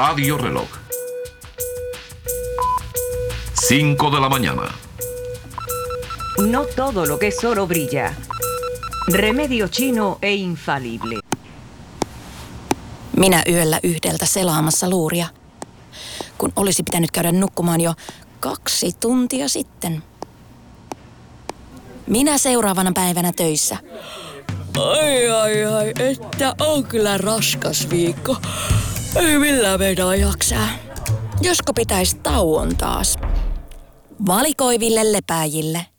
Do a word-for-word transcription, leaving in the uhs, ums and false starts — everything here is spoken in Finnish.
Radio Reloj. Cinco de la mañana. No todo lo que es oro brilla. Remedio chino e infalible. Minä yöllä yhdeltä selaamassa luuria, kun olisi pitänyt käydä nukkumaan jo kaksi tuntia sitten. Minä seuraavana päivänä töissä. Ai ai ai, että on kyllä raskas viikko. Ei millään meinaa jaksaa. Josko pitäisi tauon taas. Valikoiville lepääjille.